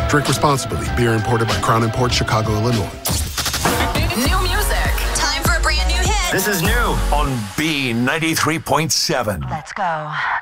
Drink responsibly. Beer imported by Crown Imports, Chicago, Illinois. New music. Time for a brand new hit. This is new on B93.7. Let's go.